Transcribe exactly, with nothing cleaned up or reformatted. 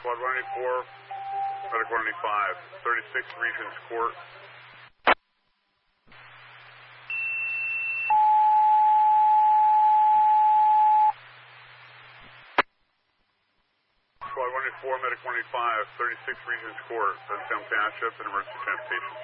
Squad one eighty-four, Medic one eighty-five, thirty-six Regents Court. Squad one eighty-four, Medic one eighty-five, thirty-six Regents Court, Benstown Township, and emergency transportation.